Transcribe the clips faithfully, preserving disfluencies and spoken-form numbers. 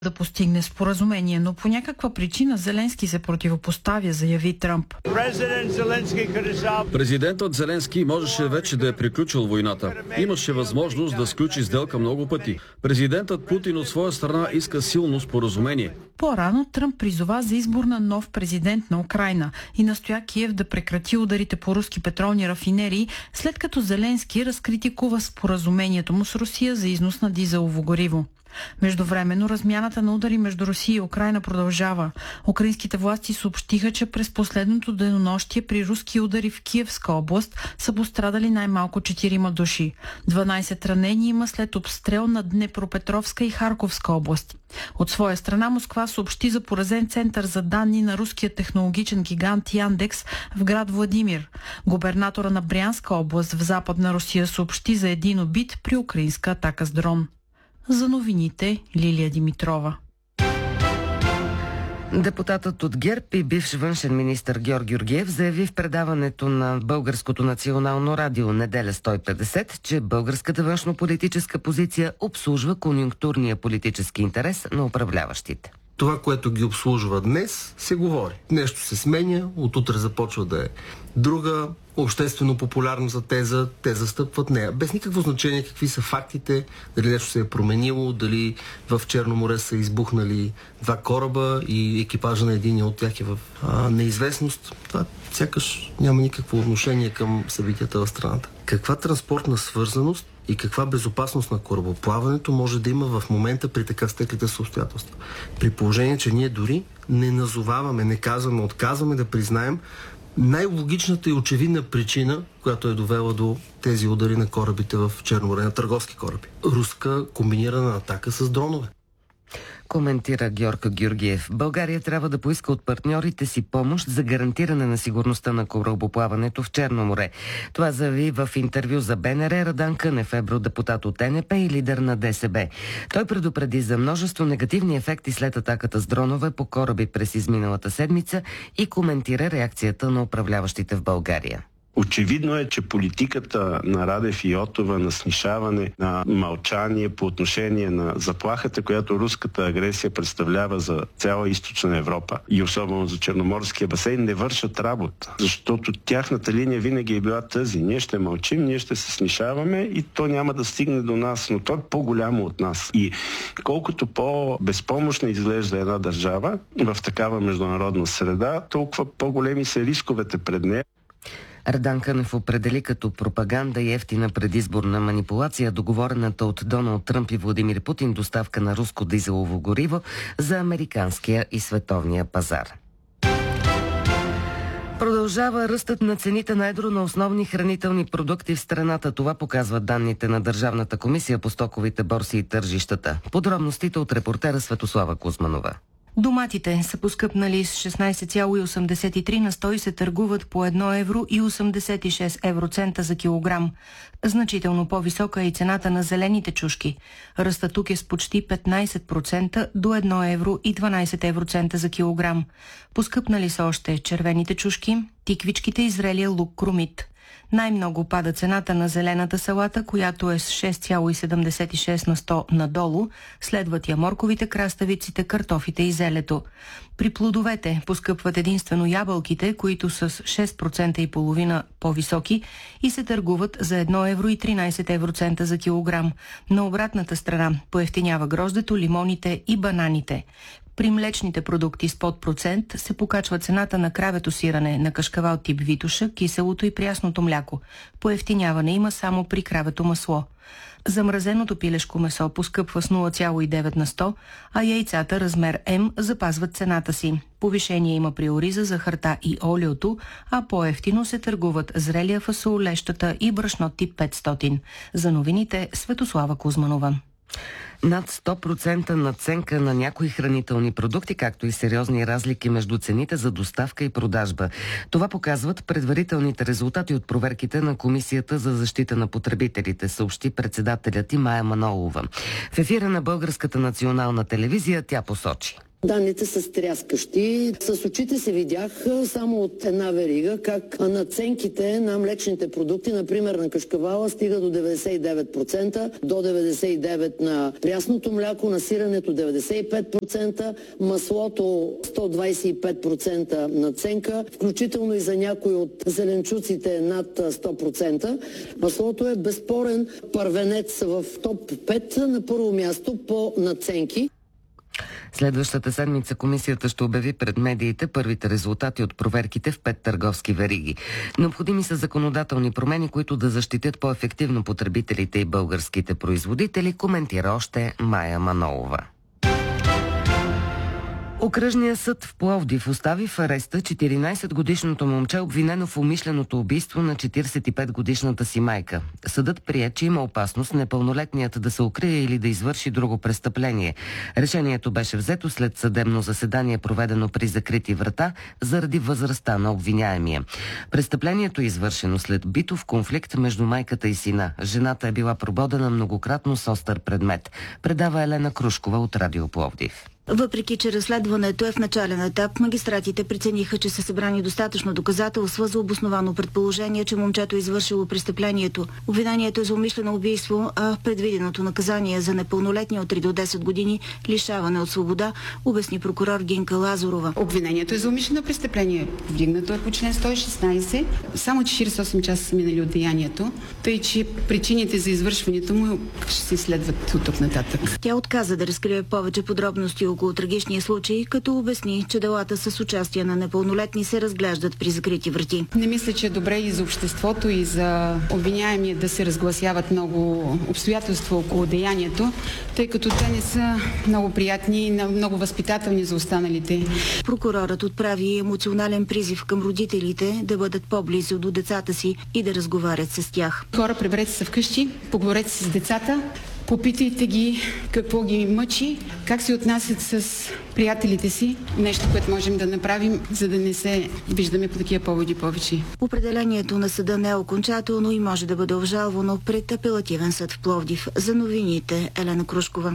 да постигне споразумение, но по някаква причина Зеленски се противопоставя, заяви Тръмп. Президентът Зеленски можеше вече да е приключил войната. Имаше възможност да сключи сделка много пъти. Президентът Путин от своя страна иска силно споразумение. По-рано Тръмп призова за избор на нов президент на Украйна и настоя Киев да прекрати ударите по руски петролни рафинерии, след като Зеленски разкритикува споразумението му с Русия за износ на дизелово гориво. Междувременно размяната на удари между Русия и Украйна продължава. Украинските власти съобщиха, че през последното денонощие при руски удари в Киевска област са пострадали най-малко четирима души. дванайсет ранени има след обстрел на Днепропетровска и Харковска области. От своя страна Москва съобщи за поразен център за данни на руския технологичен гигант Яндекс в град Владимир. Губернатора на Брянска област в Западна Русия съобщи за един убит при украинска атака с дрон. За новините Лилия Димитрова. Депутатът от ГЕРБ и бивш външен министър Георг Георгиев заяви в предаването на Българското национално радио Неделя сто и петдесет, че българската външнополитическа позиция обслужва конюнктурния политически интерес на управляващите. Това, което ги обслужва днес, се говори. Нещо се сменя, от утре започва да е друга обществено популярна за теза, те застъпват нея. Без никакво значение какви са фактите, дали нещо се е променило, дали в Черно море са избухнали два кораба и екипажа на един от тях е в а, неизвестност. Това сякаш няма никакво отношение към събитията в страната. Каква транспортна свързаност и каква безопасност на корабоплаването може да има в момента при така стеклите обстоятелства? При положение, че ние дори не назоваваме, не казваме, отказваме да признаем най-логичната и очевидна причина, която е довела до тези удари на корабите в Черно море, на търговски кораби. Руска комбинирана атака с дронове. Коментира Георг Георгиев. България трябва да поиска от партньорите си помощ за гарантиране на сигурността на корабоплаването в Черно море. Това заяви в интервю за БНР Радан Кънев, евродепутат от Н П и лидер на Д С Б. Той предупреди за множество негативни ефекти след атаката с дронове по кораби през изминалата седмица и коментира реакцията на управляващите в България. Очевидно е, че политиката на Радев и Йотова на снишаване, на мълчание по отношение на заплахата, която руската агресия представлява за цяла източна Европа и особено за Черноморския басейн, не вършат работа. Защото тяхната линия винаги е била тази. Ние ще мълчим, ние ще се снишаваме и то няма да стигне до нас, но то е по-голямо от нас. И колкото по-безпомощна изглежда една държава в такава международна среда, толкова по-големи са рисковете пред нея. Радан Кънев определи като пропаганда и ефтина предизборна манипулация договорената от Доналд Тръмп и Владимир Путин доставка на руско дизелово гориво за американския и световния пазар. Продължава ръстът на цените на едро на основни хранителни продукти в страната. Това показват данните на Държавната комисия по стоковите борси и тържищата. Подробностите от репортера Светослава Кузманова. Доматите са поскъпнали с шестнайсет цяло и осемдесет и три на сто и се търгуват по едно евро и осемдесет и шест евроцента за килограм. Значително по-висока е и цената на зелените чушки. Ръстът тук е с почти петнайсет процента до едно евро и дванайсет евроцента за килограм. Поскъпнали са още червените чушки, тиквичките и зрелия лук кромит. Най-много пада цената на зелената салата, която е с шест цяло и седемдесет и шест на сто надолу, следват я морковите, краставиците, картофите и зелето. При плодовете поскъпват единствено ябълките, които са с шест процента и половина по-високи и се търгуват за едно евро и тринайсет евроцента за килограм. На обратната страна поевтинява гроздето, лимоните и бананите. При млечните продукти с под процент се покачва цената на кравето сирене, на кашкавал тип Витуша, киселото и прясното мляко. Поевтиняване има само при кравето масло. Замразеното пилешко месо поскъпва с нула цяло и девет на сто, а яйцата размер М запазват цената си. Повишение има при ориза, захарта и олиото, а по-евтино се търгуват зрелия фасол, лещата и брашно тип петстотин. За новините Светослава Кузманова. Над сто процента надценка на някои хранителни продукти, както и сериозни разлики между цените за доставка и продажба. Това показват предварителните резултати от проверките на Комисията за защита на потребителите, съобщи председателят и Мая Манолова. В ефира на Българската национална телевизия тя посочи. Данните са стряскащи. С очите се видях само от една верига как надценките на млечните продукти, например на кашкавала, стига до деветдесет и девет процента, до деветдесет и девет процента на прясното мляко, на сиренето деветдесет и пет процента, маслото сто двадесет и пет процента надценка, включително и за някои от зеленчуците над сто процента. Маслото е безспорен първенец в топ пет на първо място по надценки. Следващата седмица комисията ще обяви пред медиите първите резултати от проверките в пет търговски вериги. Необходими са законодателни промени, които да защитят по-ефективно потребителите и българските производители, коментира още Мая Манолова. Окръжният съд в Пловдив остави в ареста четиринадесетгодишното момче, обвинено в умишленото убийство на четиридесет и петгодишната си майка. Съдът прие, че има опасност непълнолетният да се укрие или да извърши друго престъпление. Решението беше взето след съдебно заседание, проведено при закрити врата, заради възрастта на обвиняемия. Престъплението е извършено след битов конфликт между майката и сина. Жената е била прободена многократно с остър предмет. Предава Елена Крушкова от Радио Пловдив. Въпреки че разследването е в начален етап, магистратите прецениха, че са събрани достатъчно доказателства за обосновано предположение, че момчето е извършило престъплението. Обвинението е за умишлено убийство, а предвиденото наказание за непълнолетни от три до десет години лишаване от свобода, обясни прокурор Гинка Лазарова. Обвинението е за умишлено престъпление. Вдигнато е по член сто и шестнадесет. Само четиридесет и осем часа са минали от деянието, тъй че причините за извършването му ще се изследват от тук нататък. Тя отказа да разкрие повече подробности около трагичния случай, като обясни, че делата с участие на непълнолетни се разглеждат при закрити врати. Не мисля, че е добре и за обществото, и за обвиняемия да се разгласяват много обстоятелства около деянието, тъй като те не са много приятни и много възпитателни за останалите. Прокурорът отправи емоционален призив към родителите да бъдат по-близо до децата си и да разговарят с тях. Хора, приберете се вкъщи, поговорете с децата, попитайте ги какво ги мъчи, как се отнасят с приятелите си. Нещо, което можем да направим, за да не се виждаме по такива поводи повече. Определението на съда не е окончателно и може да бъде обжалвано пред апелативен съд в Пловдив. За новините Елена Крушкова.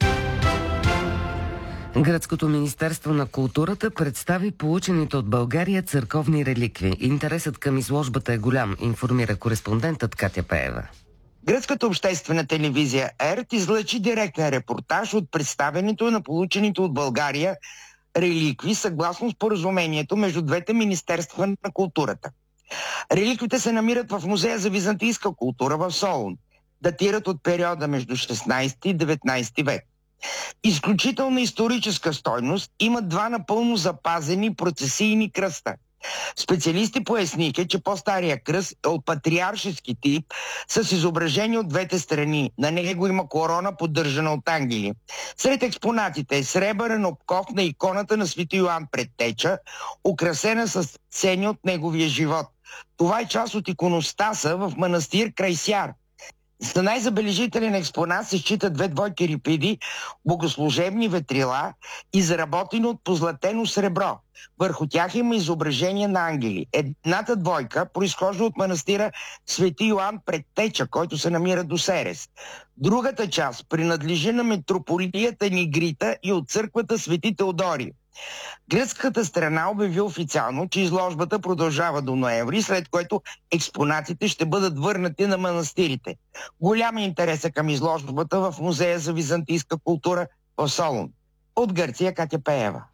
Гръцкото министерство на културата представи получените от България църковни реликви. Интересът към изложбата е голям, информира кореспондентът Катя Пеева. Гръцката обществена телевизия ЕРТ излъчи директен репортаж от представянето на получените от България реликви съгласно споразумението между двете министерства на културата. Реликвите се намират в Музея за византийска култура в Солун. Датират от периода между шестнадесети и деветнадесети век. Изключителна историческа стойност имат два напълно запазени процесийни кръста. Специалисти поясниха, че по-стария кръст е от патриаршески тип с изображение от двете страни. На него има корона, поддържана от ангели. Сред експонатите е сребърен обков на иконата на свети Йоан Предтеча, украсена с сцени от неговия живот. Това е част от иконостаса в манастир Крайсяр. За най-забележителен експонат се считат две двойки рипиди, богослужебни ветрила, изработени от позлатено сребро. Върху тях има изображение на ангели. Едната двойка произхожда от манастира Свети Йоан Предтеча, който се намира до Серес. Другата част принадлежи на митрополията Нигрита и от църквата Свети Теодори. Гръцката страна обяви официално, че изложбата продължава до ноември, след което експонатите ще бъдат върнати на манастирите. Голям е интересът към изложбата в Музея за византийска култура в Солун. От Гърция Катя Пеева.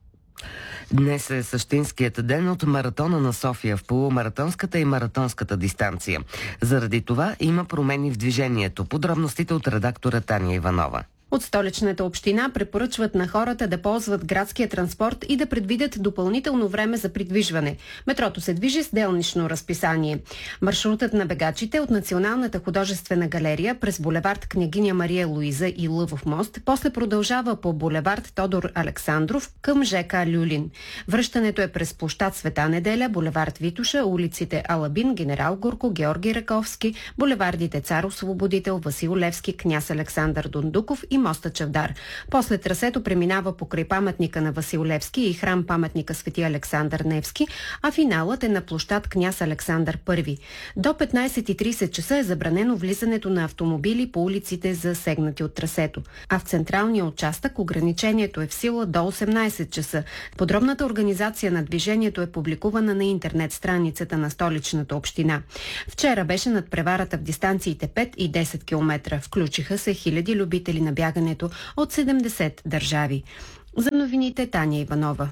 Днес е същинският ден от маратона на София в полумаратонската и маратонската дистанция. Заради това има промени в движението. Подробностите от редактора Таня Иванова. От столичната община препоръчват на хората да ползват градския транспорт и да предвидят допълнително време за придвижване. Метрото се движи с делнично разписание. Маршрутът на бегачите от Националната художествена галерия през булевард Княгиня Мария Луиза и Лъвов мост, после продължава по булевард Тодор Александров към ЖК Люлин. Връщането е през площад Света Неделя, булевард Витуша, улиците Алабин, Генерал Горко, Георги Раковски, булевардите Цар Освободител, Васил Левски, Княз Александър Дундуков и и моста Чавдар. После трасето преминава покрай паметника на Васил Левски и храм паметника Свети Александър Невски, а финалът е на площад Княз Александър Първи. До петнайсет и трийсет часа е забранено влизането на автомобили по улиците, засегнати от трасето. А в централния участък ограничението е в сила до осемнайсет часа. Подробната организация на движението е публикувана на интернет страницата на столичната община. Вчера беше надпреварата в дистанциите пет и десет километра. Включиха се хиляди любители на бягането от седемдесет държави. За новините Таня Иванова.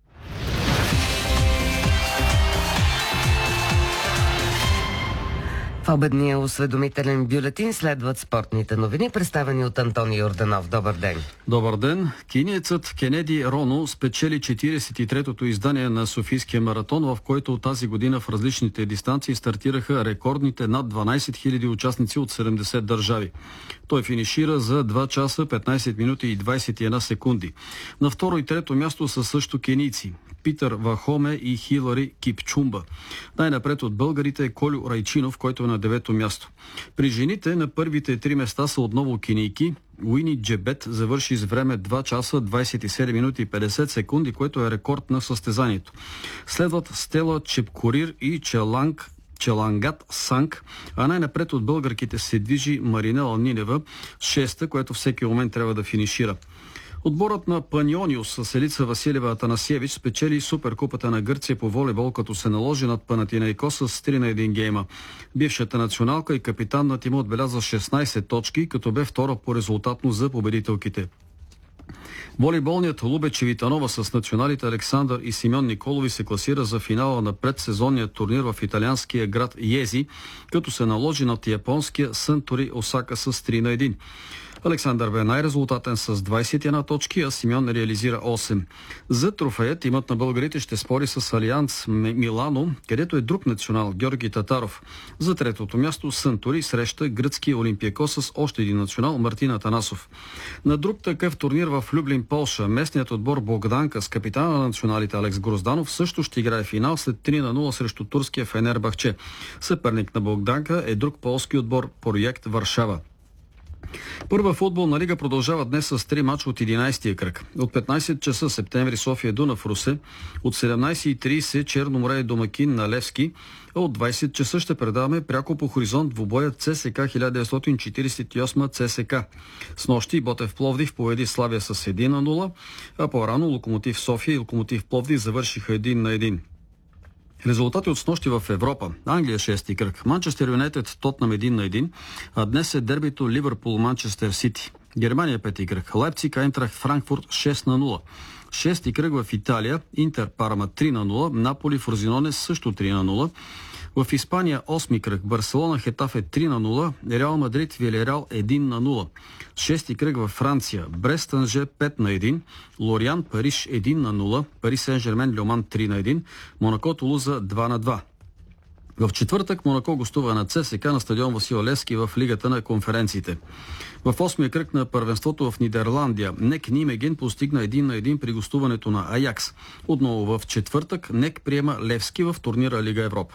В обедния осведомителен бюлетин следват спортните новини, представени от Антони Йорданов. Добър ден! Добър ден! Кениецът Кенеди Роно спечели четирийсет и третото издание на Софийския маратон, в който тази година в различните дистанции стартираха рекордните над дванайсет хиляди участници от седемдесет държави. Той финишира за два часа петнайсет минути и двайсет и една секунди. На второ и трето място са също кенийци Питър Вахоме и Хилари Кипчумба. Най-напред от българите е Колю Райчинов, който е на девето място. При жените на първите три места са отново кенийки. Уини Джебет завърши с време два часа двайсет и седем минути и петдесет секунди, което е рекорд на състезанието. Следват Стела Чепкорир и Челанг Челангат Санг, а най-напред от българките се движи Маринела Нинева, шеста, което всеки момент трябва да финишира. Отборът на Паниониус с Елица Василева Атанасиевич спечели Суперкупата на Гърция по волейбол, като се наложи над Панатинайкос с три на един гейма. Бившата националка и капитан на тима отбеляза шестнайсет точки, като бе втора по резултатно за победителките. Волейболният Лубече Витанова с националите Александър и Симеон Николови се класира за финала на предсезонния турнир в италианския град Йези, като се наложи над японския Сънтори Осака с три на един. Александър бе най-резултатен с двайсет и една точки, а Симеон реализира осем. За трофеят тимът на българите ще спори с Алианс Милано, където е друг национал Георги Татаров. За третото място Сънтори среща гръцкия Олимпиако с още един национал Мартин Атанасов. На друг такъв турнир в Люблин, Полша, местният отбор Богданка с капитана на националите Алекс Грозданов също ще играе финал след три на нула срещу турския Фенербахче. Съперник на Богданка е друг полски отбор Проект Варшава. Първа футболна лига продължава днес с три мача от единайсетия кръг. От петнайсет часа Септември София Дунав Русе, от седемнайсет и трийсет Черно море и домакин на Левски, а от двайсет часа ще предаваме пряко по хоризонт двубоя ЦСКА хиляда деветстотин четирийсет и осем ЦСКА. Снощи Ботев Пловдив победи Славия с един на нула, а по-рано Локомотив София и Локомотив Пловдив завършиха един на един. Резултати от снощи в Европа. Англия шести кръг. Манчестър Юнайтед Тотнам един на един, а днес е дербито Ливърпул Манчестър Сити. Германия пети кръг. Лайпциг Айнтрахт Франкфурт шест на нула. Шести кръг в Италия. Интер Парма три на нула. Наполи Фрозиноне също три на нула. В Испания осми кръг. Барселона Хетафе три на нула. Реал Мадрид Вилереал един на нула. Шести кръг във Франция. Брест Анже пет на един. Лориан Париж един на нула. Пари Сен-Жермен Льоман три на един. Монако Тулуза два на два. В четвъртък Монако гостува на ЦСКА на стадион Васил Левски в Лигата на конференциите. В осмия кръг на първенството в Нидерландия НЕК Нимеген постигна един на един при гостуването на Аякс. Отново в четвъртък НЕК приема Левски в турнира Лига Европа.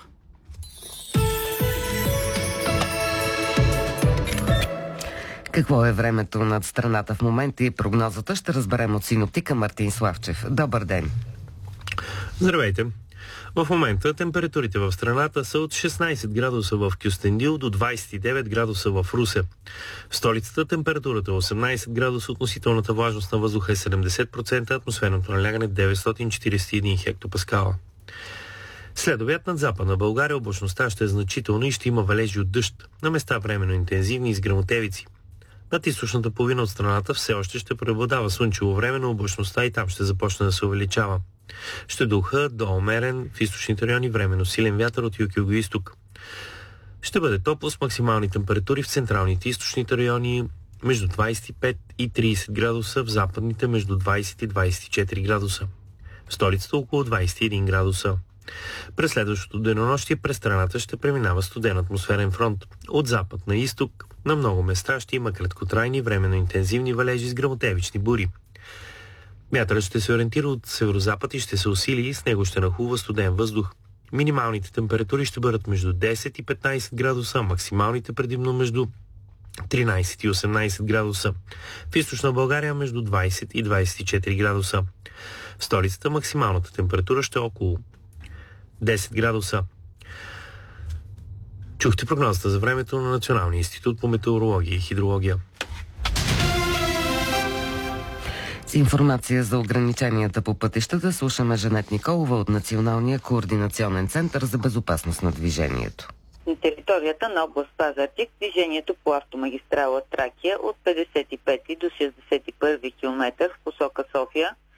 Какво е времето над страната в момента и прогнозата ще разберем от синоптика Мартин Славчев. Добър ден! Здравейте! В момента температурите в страната са от шестнайсет градуса в Кюстендил до двайсет и девет градуса в Русе. В столицата температурата е осемнайсет градуса, относителната влажност на въздуха е седемдесет процента, атмосферното налягане деветстотин четирийсет и един хектопаскала. След обяд над Западна България облачността ще е значителна и ще има валежи от дъжд, на места временно интензивни и с гръмотевици. Над източната половина от страната все още ще преобладава слънчево време, но облачността и там ще започне да се увеличава. Ще духа до умерен в източните райони временно силен вятър от юг и югоизток. Ще бъде топло с максимални температури в централните и източните райони между двайсет и пет и трийсет градуса, в западните между двайсет и двайсет и четири градуса. В столицата около двайсет и един градуса. През следващото денонощие през страната ще преминава студен атмосферен фронт. От запад на изток на много места ще има краткотрайни временно интензивни валежи с гръмотевични бури. Вятърът ще се ориентира от северозапад и ще се усили и с него ще нахлува студен въздух. Минималните температури ще бъдат между десет и петнайсет градуса, а максималните предимно между тринайсет и осемнайсет градуса. В източна България между двайсет и двайсет и четири градуса. В столицата максималната температура ще е около десет градуса. Чухте прогнозата за времето на Националния институт по метеорология и хидрология. С информация за ограниченията по пътищата слушаме Жанет Николова от Националния координационен център за безопасност на движението. На територията на област Пазарджик движението по автомагистрала Тракия от петдесет и пети до шестдесет и първи километър в посока София